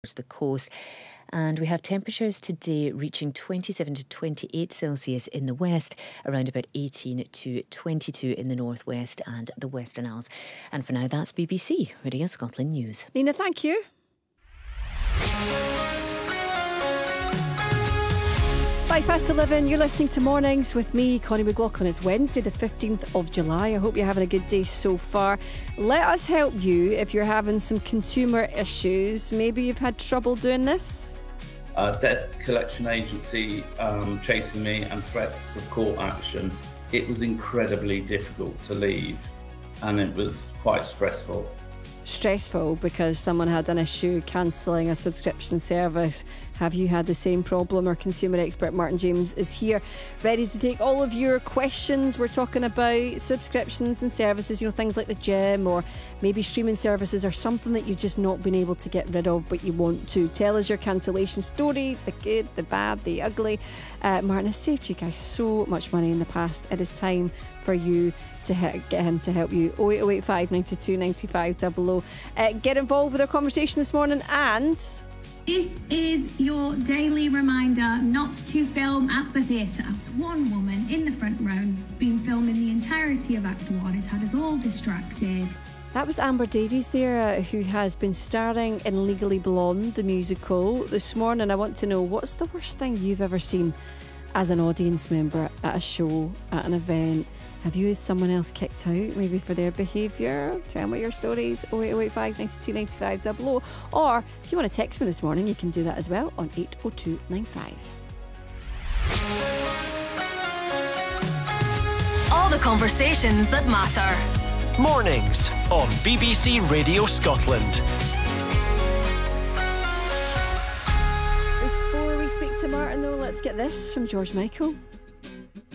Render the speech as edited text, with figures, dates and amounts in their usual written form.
the coast. And we have temperatures today reaching 27 to 28 Celsius in the west, around about 18 to 22 in the northwest and the Western Isles. And for now, that's BBC Radio Scotland News. Nina, thank you. 11:05, you're listening to Mornings with me, Connie McLaughlin. It's Wednesday, the 15th of July. I hope you're having a good day so far. Let us help you if you're having some consumer issues. Maybe you've had trouble doing this. Debt collection agency chasing me and threats of court action. It was incredibly difficult to leave and it was quite stressful. Stressful because someone had an issue cancelling a subscription service. Have you had the same problem? Our consumer expert Martin James is here, ready to take all of your questions. We're talking about subscriptions and services, things like the gym or maybe streaming services or something that you've just not been able to get rid of but you want to. Tell us your cancellation stories, the good, the bad, the ugly. Martin has saved you guys so much money in the past. It is time for you to get him to help you. 08085 92 95 00. Get involved with our conversation this morning. And this is your daily reminder not to film at the theatre. One woman in the front row been filming the entirety of Act 1 has had us all distracted. That was Amber Davies there, who has been starring in Legally Blonde, the musical. This morning I want to know, what's the worst thing you've ever seen as an audience member at a show, at an event? Have you had someone else kicked out, maybe for their behaviour? Tell me your stories, 08085 92 95 00. Or if you want to text me this morning, you can do that as well on 80295. All the conversations that matter. Mornings on BBC Radio Scotland. Before we speak to Martin though, let's get this from George Michael.